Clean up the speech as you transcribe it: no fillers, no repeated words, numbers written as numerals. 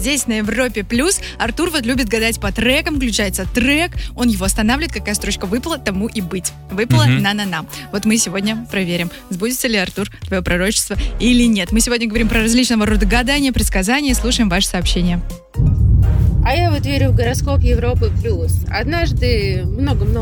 здесь, на Европе+. Артур вот любит гадать по трекам, включается трек, он его останавливает, какая строчка выпала, тому и быть. Выпала на-на-на. Вот мы сегодня проверим, сбудется ли, Артур, твое пророчество или нет. Мы сегодня говорим про различного рода гадания, предсказания, слушаем ваши сообщения. А я вот верю в гороскоп Европы+. Однажды, много-много